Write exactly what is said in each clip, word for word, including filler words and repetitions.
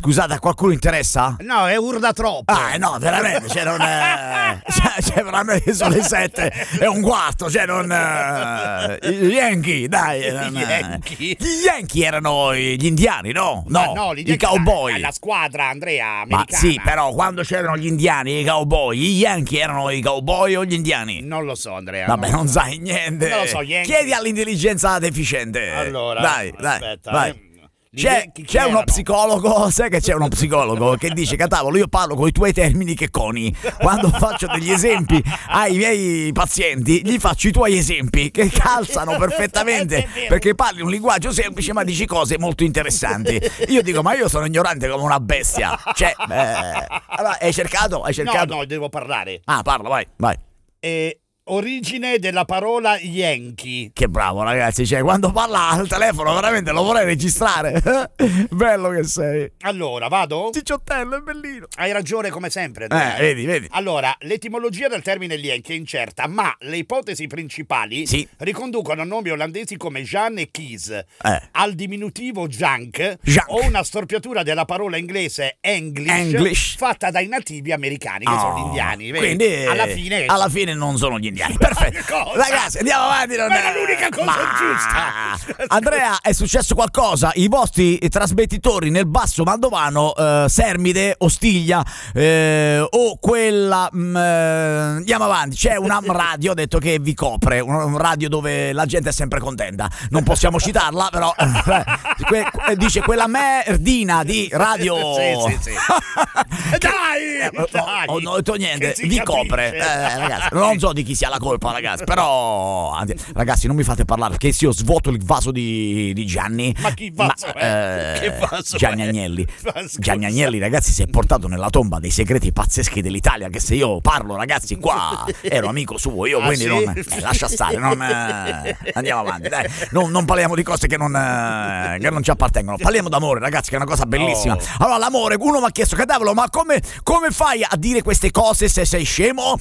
scusate, a qualcuno interessa? No, è urda troppo. Ah, no, veramente, cioè non è... Cioè, cioè veramente sono le sette e un quarto, cioè non... Uh, gli Yankee, dai. Non, Gli Yankee? Gli Yankee erano gli indiani, no? No, ah, no i cowboy. La, la squadra, Andrea, americana. Ma sì, però quando c'erano gli indiani, i cowboy, gli Yankee erano i cowboy o gli indiani? Non lo so, Andrea. Vabbè, non, non sai niente. Non lo so, Yankee. Chiedi all'intelligenza deficiente. Allora, dai, aspetta, dai, vai. eh. C'è, c'è uno psicologo, sai che c'è uno psicologo che dice: Catavolo, io parlo con i tuoi termini che coni. Quando faccio degli esempi ai miei pazienti, gli faccio i tuoi esempi che calzano perfettamente, perché parli un linguaggio semplice ma dici cose molto interessanti. Io dico: ma io sono ignorante come una bestia. Cioè, eh, allora, hai cercato? Hai cercato? No, no, devo parlare. Ah, parla, vai, vai. Eh, origine della parola Yankee. Che bravo, ragazzi, cioè quando parla al telefono veramente lo vorrei registrare. Bello che sei. Allora, vado? Cicciottello, è bellino. Hai ragione come sempre, Andrea. Eh, vedi, vedi. Allora, l'etimologia del termine Yankee è incerta, ma le ipotesi principali sì. riconducono a nomi olandesi come Jan e Keys, eh. al diminutivo junk, junk, o una storpiatura della parola inglese English, English. fatta dai nativi americani, che oh, sono gli indiani. Vedi? Quindi alla fine alla fine non sono gli indiani. Perfetto. Ragazzi, andiamo avanti. Non Ma è l'unica cosa Ma... giusta. Andrea, è successo qualcosa? I vostri trasmettitori nel basso Mandovano, eh, Sermide, Ostiglia, eh, o quella mh, eh, andiamo avanti. C'è una radio, ho detto, che vi copre, un, un radio dove la gente è sempre contenta. Non possiamo citarla, però eh, que, dice quella merdina di radio. Sì, sì, sì. Dai, eh, dai, ho, ho detto niente, vi capisce. copre. Eh, ragazzi, non so di chi sia la colpa, ragazzi, però ragazzi non mi fate parlare, perché se io svuoto il vaso di, di Gianni, ma chi vaso ma, è? Eh, che vaso Gianni è? Agnelli Gianni Agnelli, ragazzi, si è portato nella tomba dei segreti pazzeschi dell'Italia, che se io parlo, ragazzi, qua ero amico suo io, ah, quindi sì? non, eh, lascia stare, non, eh, andiamo avanti, dai, non, non parliamo di cose che non, eh, che non ci appartengono, parliamo d'amore, ragazzi, che è una cosa bellissima. Oh. Allora, l'amore, uno mi ha chiesto: Catavolo, ma come, come fai a dire queste cose se sei scemo?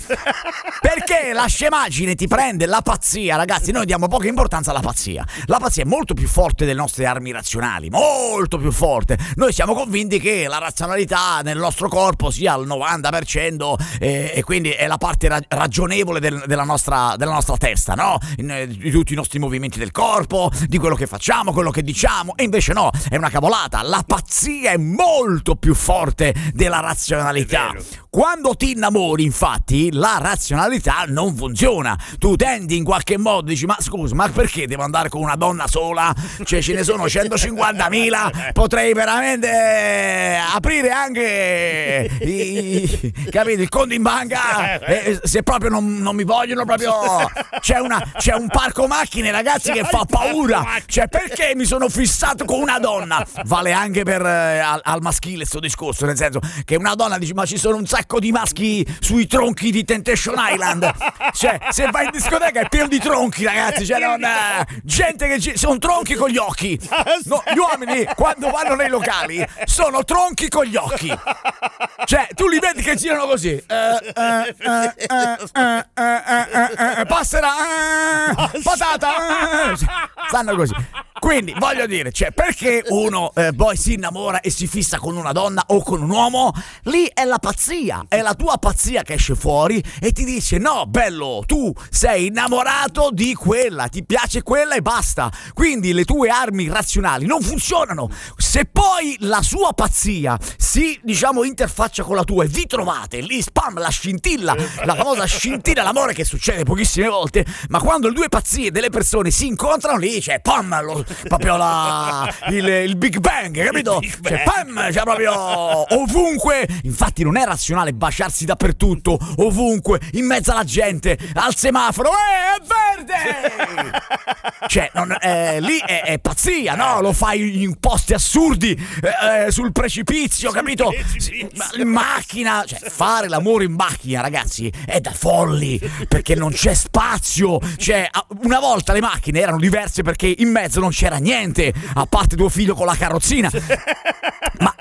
Perché la scemaggine ti prende la pazzia, ragazzi. Noi diamo poca importanza alla pazzia. La pazzia è molto più forte delle nostre armi razionali, molto più forte. Noi siamo convinti che la razionalità nel nostro corpo sia al novanta per cento e, e quindi è la parte ra- ragionevole del, della, nostra, della nostra testa, no? In, di tutti i nostri movimenti del corpo, di quello che facciamo, quello che diciamo. E invece no, è una cavolata. La pazzia è molto più forte della razionalità. Quando ti innamori, infatti, la razionalità non funziona. Tu tendi in qualche modo, dici: ma scusa, ma perché devo andare con una donna sola? Cioè, ce ne sono centocinquantamila, potrei veramente aprire anche i, capito, il conto in banca, e se proprio non, non mi vogliono proprio. C'è, una, c'è un parco macchine, ragazzi, che fa paura. Cioè, perché mi sono fissato con una donna? Vale anche per eh, al, al maschile sto discorso, nel senso che una donna dice: ma ci sono un sacco di maschi sui tronchi di Temptation Island. Cioè, se vai in discoteca è pieno di tronchi, ragazzi. Cioè, non, eh, gente che ci, sono tronchi con gli occhi. No, gli uomini quando vanno nei locali sono tronchi con gli occhi. Cioè, tu li vedi che girano così. Eh, eh, eh, eh, eh, eh, eh, passerà, eh, patata. Eh, stanno così. Quindi voglio dire, cioè, perché uno eh, poi si innamora e si fissa con una donna o con un uomo? Lì è la pazzia, è la tua pazzia che esce fuori e ti dice: no, bello, tu sei innamorato di quella, ti piace quella e basta. Quindi le tue armi razionali non funzionano. Se poi la sua pazzia si, diciamo, interfaccia con la tua e vi trovate lì, spam, la scintilla, la famosa scintilla, l'amore, che succede pochissime volte, ma quando le due pazzie delle persone si incontrano, lì c'è pam, lo, proprio la, il, il Big Bang, capito? Big C'è Bang. pam, c'è proprio ovunque. Infatti non è razionale baciarsi dappertutto, ovunque, in mezzo alla gente, al semaforo. Eh, è verde! Cioè, non, eh, lì è, è pazzia, no? Lo fai in posti assurdi, eh, sul precipizio, sul capito? precipizio. In macchina. Cioè, fare l'amore in macchina, ragazzi, è da folli, perché non c'è spazio. Cioè, una volta le macchine erano diverse perché in mezzo non c'era niente, a parte tuo figlio con la carrozzina. Ma ne,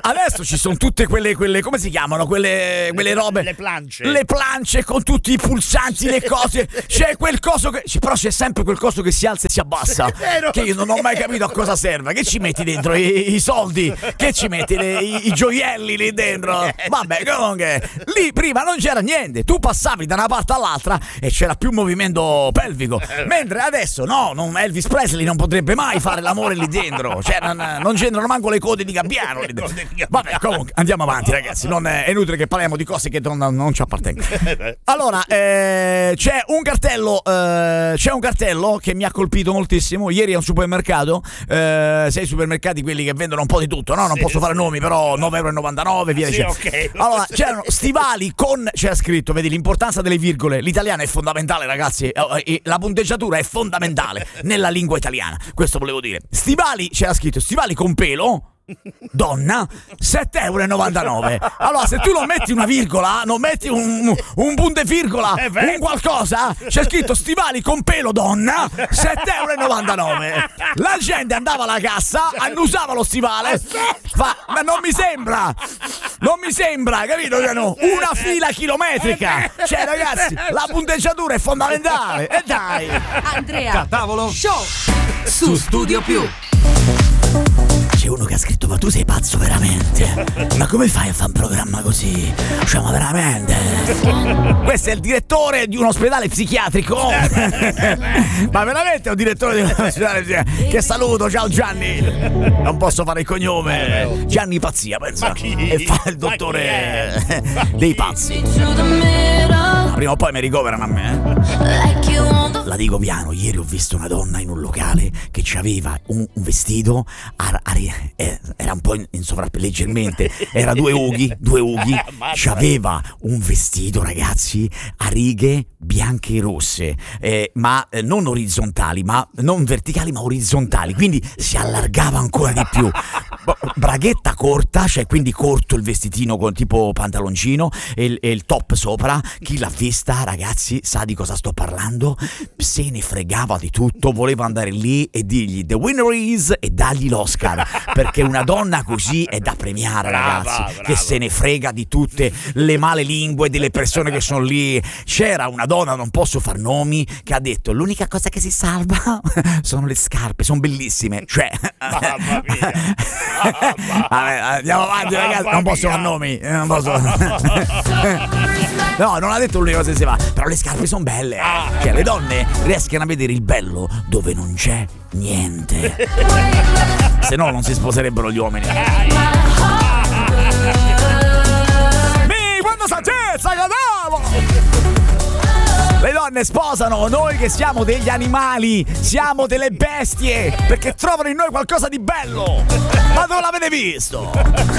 adesso ci sono tutte quelle, quelle come si chiamano? Quelle, quelle robe. Le plance. Le plance con tutti i pulsanti, le cose. C'è quel coso che. Però c'è sempre quel coso che si alza e si abbassa. Che io non ho mai capito a cosa serve. Che ci metti dentro? I, i soldi? Che ci metti? Le, i, I gioielli lì dentro? Vabbè, comunque. Lì prima non c'era niente. Tu passavi da una parte all'altra e c'era più movimento pelvico. Mentre adesso no, non, Elvis Presley non potrebbe mai fare l'amore lì dentro. Cioè, non, non c'entrano manco le code di gabbiano lì dentro. Vabbè, comunque, andiamo avanti, ragazzi. Non è, è inutile che parliamo di cose che non, non ci appartengono. Allora, eh, c'è un cartello. Eh, c'è un cartello che mi ha colpito moltissimo. Ieri a un supermercato. Eh, sei supermercati quelli che vendono un po' di tutto, no? Non sì, posso fare sì. nomi, però nove e novantanove via sì, dicendo. okay. Allora, c'erano stivali con. C'era scritto, vedi, l'importanza delle virgole. L'italiano è fondamentale, ragazzi. La punteggiatura è fondamentale nella lingua italiana. Questo volevo dire. Stivali, c'era scritto stivali con pelo. Donna, sette e novantanove euro. Allora, se tu non metti una virgola, non metti un, un punto e virgola, un qualcosa, c'è scritto stivali con pelo donna, sette e novantanove euro. La gente andava alla cassa, annusava lo stivale, fa, ma non mi sembra, non mi sembra, capito? Una fila chilometrica. Cioè, ragazzi, la punteggiatura è fondamentale. E dai, Andrea, Tavolo show su Studio Più. c'è uno che ha scritto: ma tu sei pazzo veramente? Ma come fai a fare un programma così? Cioè, ma veramente? Questo è il direttore di un ospedale psichiatrico. Ma veramente è un direttore di un ospedale psichiatrico? Che saluto, ciao Gianni. Non posso fare il cognome. Gianni Pazzia, pensa. Ma chi? E fa il dottore dei pazzi. Prima o poi mi ricoverano a me, eh? La dico piano, ieri ho visto una donna in un locale che aveva un, un vestito, a, a, eh, era un po' in, in sovrappeso, leggermente, era due ughi, due ughi, c'aveva un vestito, ragazzi, a righe bianche e rosse, eh, ma eh, non orizzontali, ma non verticali, ma orizzontali, quindi si allargava ancora di più. Braghetta corta, cioè quindi corto il vestitino con tipo pantaloncino e il, e il top sopra. Chi l'ha vista, ragazzi, sa di cosa sto parlando? Se ne fregava di tutto, voleva andare lì e dirgli the winner is e dargli l'Oscar, perché una donna così è da premiare, brava, ragazzi, brava. che se ne frega di tutte le male lingue delle persone che sono lì. C'era una donna, non posso far nomi, che ha detto l'unica cosa che si salva sono le scarpe, sono bellissime, cioè Mamma mia. vabbè, andiamo avanti, ragazzi, non posso far nomi, eh, non posso. No, non ha detto l'unica cosa che si fa, però le scarpe sono belle, eh. Cioè le donne riescono a vedere il bello dove non c'è niente, se no non si sposerebbero gli uomini. Mi, quando saggezza, cadavo! Le donne sposano noi che siamo degli animali, siamo delle bestie, perché trovano in noi qualcosa di bello. Ma dove l'avete visto?